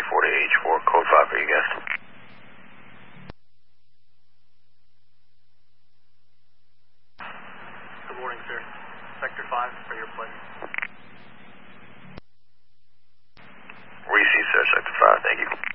40H4, code 5 for you guys. Good morning, sir. Sector 5 for your plate. Receive, sir, sector 5, thank you.